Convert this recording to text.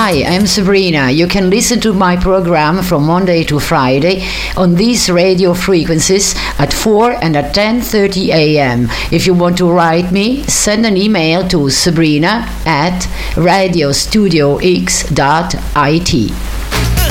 Hi, I'm Sabrina. You can listen to my program from Monday to Friday on these radio frequencies at 4 and at 10:30 a.m. If you want to write me, send an email to sabrina@radiostudiox.it.